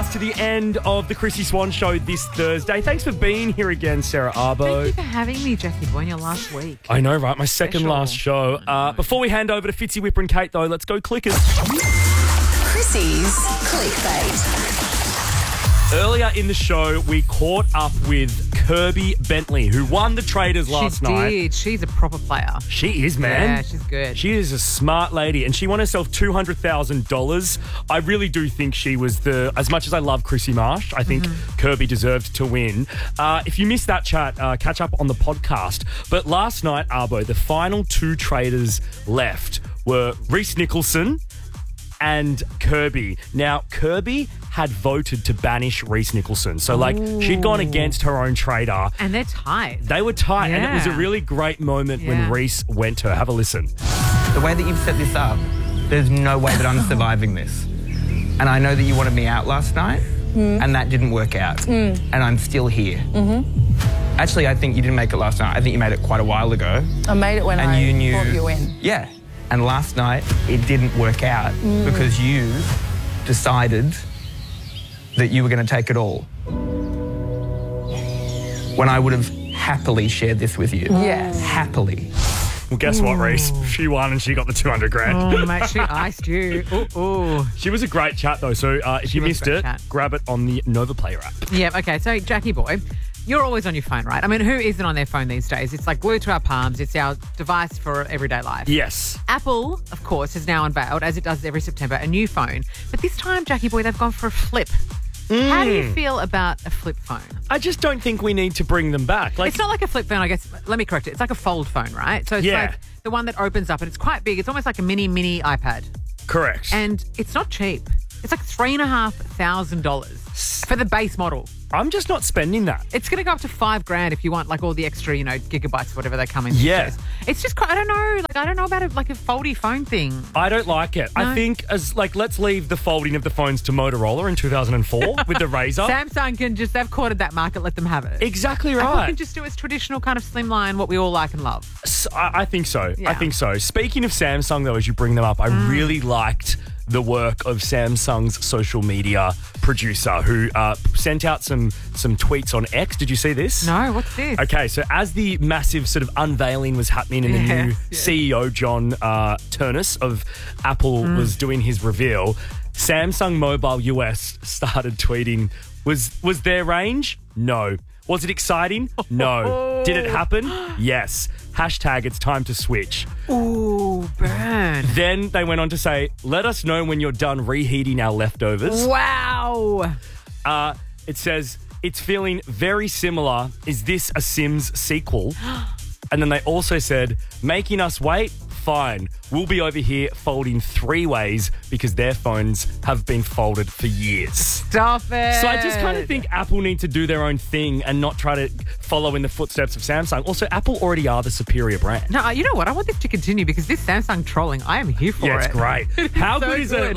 us to the end of the Chrissy Swan Show this Thursday. Thanks for being here again, Sarah Arbo. Thank you for having me, Jackie Boy, in your last week. I know, right? My second Special. last show. Before we hand over to Fitzy, Whipper and Kate, though, let's go clickers. Chrissy's Clickbait. Earlier in the show, we caught up with Kirby Bentley, who won the Traders last night. She did. She's a proper player. She is, man. Yeah, she's good. She is a smart lady, and she won herself $200,000. I really do think she was as much as I love Chrissy Marsh, I think Kirby deserved to win. If you missed that chat, catch up on the podcast. But last night, Arbo, the final two traders left were Reece Nicholson and Kirby. Now, Kirby had voted to banish Reece Nicholson. So, she'd gone against her own trader. And they're tight. They were tight, and it was a Yeah. really great moment when Yeah. Reece went to her. Have a listen. The way that you've set this up, there's no way that I'm surviving this. And I know that you wanted me out last night, and that didn't work out. And I'm still here. Actually, I think you didn't make it last night. I think you made it quite a while ago. I made it when And I you knew. brought you in. Yeah. And last night, it didn't work out because you decided that you were going to take it all. When I would have happily shared this with you. Yes. Happily. Well, guess what, Reece? She won and she got the $200,000. Oh, mate, she iced you. Ooh. She was a great chat, though. So if you was a missed great it, chat. grab it on the Nova Player app. Yeah, okay. So, Jackie Boy, you're always on your phone, right? I mean, who isn't on their phone these days? It's like glued to our palms. It's our device for everyday life. Yes. Apple, of course, has now unveiled, as it does every September, a new phone. But this time, Jackie Boy, they've gone for a flip. How do you feel about a flip phone? I just don't think we need to bring them back. It's not like a flip phone, I guess. Let me correct it. It's like a fold phone, right? So it's Yeah. like the one that opens up and it's quite big. It's almost like a mini iPad. Correct. And it's not cheap. It's like $3,500 for the base model. I'm just not spending that. It's going to go up to $5,000 if you want like all the extra, gigabytes, whatever they come in. Yeah. these days. It's just quite, I don't know. I don't know about a foldy phone thing. I don't like it. I No. think let's leave the folding of the phones to Motorola in 2004 with the Razr. Samsung they've cornered that market, let them have it. Exactly Apple right. can just do its traditional kind of slimline, what we all like and love. I think so. Yeah. I think so. Speaking of Samsung, though, as you bring them up, I really liked the work of Samsung's social media producer who sent out some tweets on X. Did you see this? No, what's this? Okay, so as the massive sort of unveiling was happening and the new CEO, John Turnus of Apple, was doing his reveal, Samsung Mobile US started tweeting, was their range? No. Was it exciting? No. Did it happen? Yes. Hashtag it's time to switch. Ooh, burn. Then they went on to say, let us know when you're done reheating our leftovers. Wow. It says, it's feeling very similar. Is this a Sims sequel? And then they also said, making us wait? Fine. We'll be over here folding 3 ways because their phones have been folded for years. Stop it. So I just kind of think Apple need to do their own thing and not try to follow in the footsteps of Samsung. Also, Apple already are the superior brand. No, you know what? I want this to continue because this Samsung trolling, I am here for Yeah, it. it's great. How so good is good.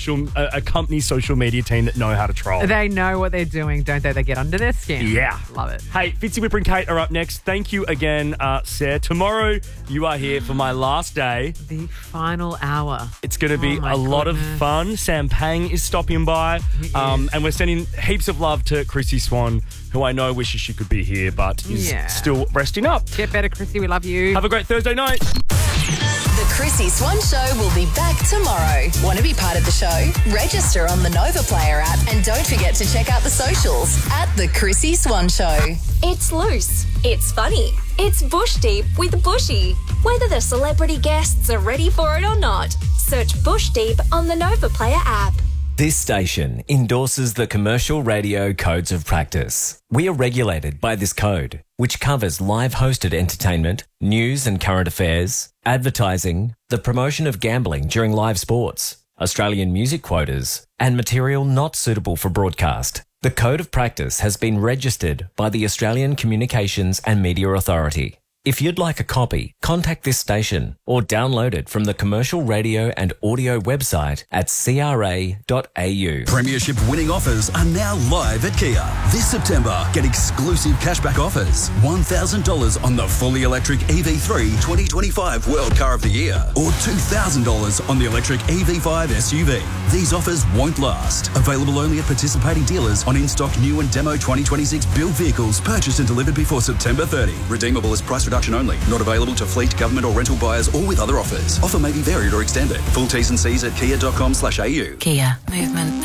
a company social media team that know how to troll? They know what they're doing, don't they? They get under their skin. Yeah. Love it. Hey, Fitzy, Whipper and Kate are up next. Thank you again, Sarah. Tomorrow, you are here for my last day. The final hour. It's going to be my a lot of goodness. fun. Sam Pang is stopping by. He is. And we're sending heaps of love to Chrissy Swan, who I know wishes she could be here, but is Yeah. still resting up. Get better, Chrissy. We love you. Have a great Thursday night. The Chrissy Swan Show will be back tomorrow. Want to be part of the show? Register on the Nova Player app and don't forget to check out the socials at The Chrissy Swan Show. It's loose, it's funny, it's bush deep with Bushy. Whether the celebrity guests are ready for it or not, search Bush Deep on the Nova Player app. This station endorses the Commercial Radio Codes of Practice. We are regulated by this code, which covers live hosted entertainment, news and current affairs, advertising, the promotion of gambling during live sports, Australian music quotas, and material not suitable for broadcast. The Code of Practice has been registered by the Australian Communications and Media Authority. If you'd like a copy, contact this station or download it from the commercial radio and audio website at cra.au. Premiership winning offers are now live at Kia. This September, get exclusive cashback offers. $1,000 on the fully electric EV3 2025 World Car of the Year or $2,000 on the electric EV5 SUV. These offers won't last. Available only at participating dealers on in-stock new and demo 2026 build vehicles purchased and delivered before September 30. Redeemable as price reduction only. Not available to fleet, government or rental buyers or with other offers. Offer may be varied or extended. Full T's and C's at kia.com/au. Kia. Movement